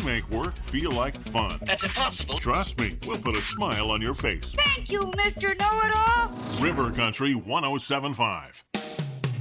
make work feel like fun. That's impossible. Trust me, we'll put a smile on your face. Thank you, Mr. Know-It-All. River Country 107.5.